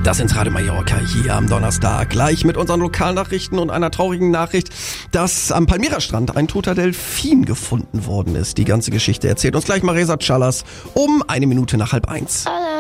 Das sind Radio Mallorca hier am Donnerstag. Gleich mit unseren Lokalnachrichten und einer traurigen Nachricht, dass am Palmyra-Strand ein toter Delfin gefunden worden ist. Die ganze Geschichte erzählt uns gleich Maresa Callas um 1 Minute nach 12:30.